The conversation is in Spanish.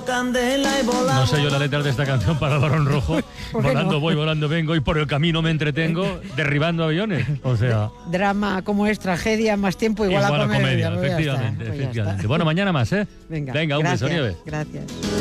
No sé yo la letra de esta canción para el Barón Rojo. Volando no? voy, volando vengo y por el camino me entretengo derribando aviones. O sea, Drama como es tragedia, más tiempo igual a comedia. Pues ya está, efectivamente, pues ya efectivamente. está. Bueno, mañana más, ¿eh? Venga, un beso, gracias, Nieves. gracias.